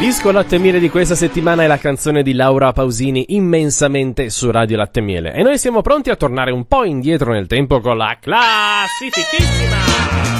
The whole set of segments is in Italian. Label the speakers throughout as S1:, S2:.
S1: Disco Latte Miele di questa settimana è la canzone di Laura Pausini, Immensamente, su Radio Latte Miele. E noi siamo pronti a tornare un po' indietro nel tempo con la classifichissima.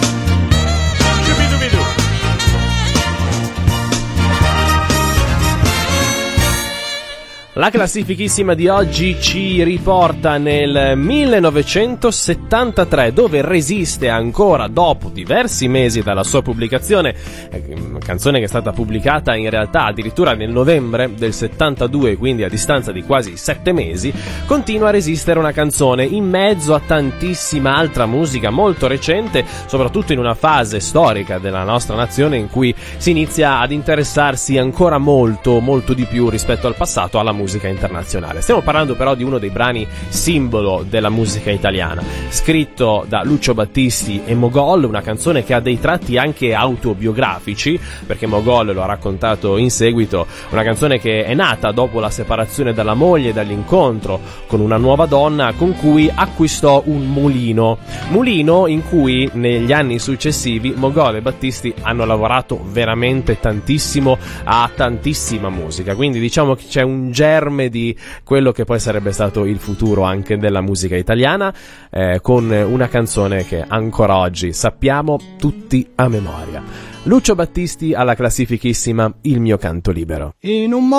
S1: La classifichissima di oggi ci riporta nel 1973, dove resiste ancora dopo diversi mesi dalla sua pubblicazione, canzone che è stata pubblicata in realtà addirittura nel novembre del 72, quindi a distanza di quasi 7 mesi, continua a resistere una canzone in mezzo a tantissima altra musica molto recente, soprattutto in una fase storica della nostra nazione in cui si inizia ad interessarsi ancora molto di più rispetto al passato alla musica internazionale. Stiamo parlando però di uno dei brani simbolo della musica italiana, scritto da Lucio Battisti e Mogol, una canzone che ha dei tratti anche autobiografici, perché Mogol lo ha raccontato in seguito, una canzone che è nata dopo la separazione dalla moglie e dall'incontro con una nuova donna con cui acquistò un mulino in cui negli anni successivi Mogol e Battisti hanno lavorato veramente tantissimo a tantissima musica, quindi diciamo che c'è un germe di quello che poi sarebbe stato il futuro anche della musica italiana, con una canzone che ancora oggi sappiamo tutti a memoria. Lucio Battisti alla classifichissima Il mio canto libero.
S2: In un